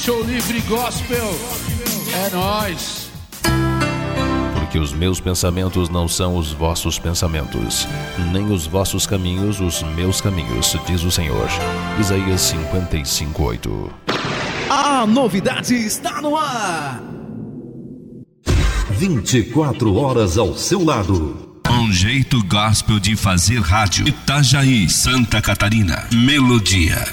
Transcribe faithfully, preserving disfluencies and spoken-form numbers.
Show Livre Gospel. É nóis. Porque os meus pensamentos não são os vossos pensamentos, nem os vossos caminhos os meus caminhos, diz o Senhor. Isaías cinquenta e cinco, oito. A novidade está no ar. vinte e quatro horas ao seu lado. Um jeito gospel de fazer rádio. Itajaí, Santa Catarina. Melodia.